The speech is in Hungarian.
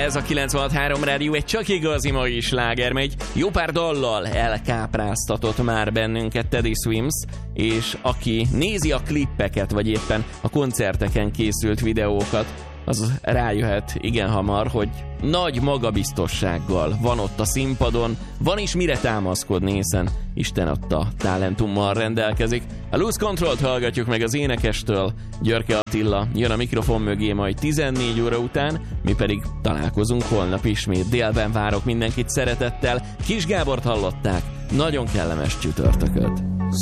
Ez a 96.3 Rádió egy csak igazi mai sláger megy. Jó pár dallal elkápráztatott már bennünket Teddy Swims, és aki nézi a klippeket, vagy éppen a koncerteken készült videókat, az rájöhet igen hamar, hogy nagy magabiztossággal van ott a színpadon, van is mire támaszkodni, hiszen Isten adta talentummal rendelkezik. A Lose Control-t hallgatjuk meg az énekestől, Györke Attila jön a mikrofon mögé majd 14 óra után, mi pedig találkozunk holnap ismét. Délben várok mindenkit szeretettel, Kis Gábort hallották, nagyon kellemes csütörtököt!